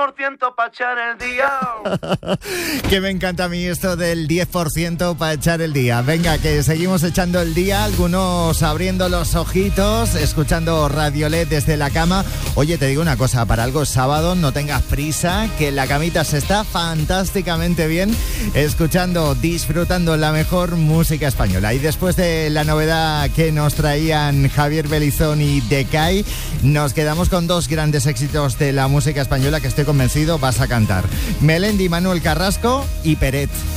10% para echar el día. Que me encanta a mí esto del 10% para echar el día. Venga, que seguimos echando el día, algunos abriendo los ojitos, escuchando Radio LED desde la cama. Oye, te digo una cosa, para algo sábado, no tengas prisa, que en la camita se está fantásticamente bien, escuchando, disfrutando la mejor música española. Y después de la novedad que nos traían Javier Belizón y Decay, nos quedamos con dos grandes éxitos de la música española que estoy convencido vas a cantar. Melendi, Manuel Carrasco y Peret.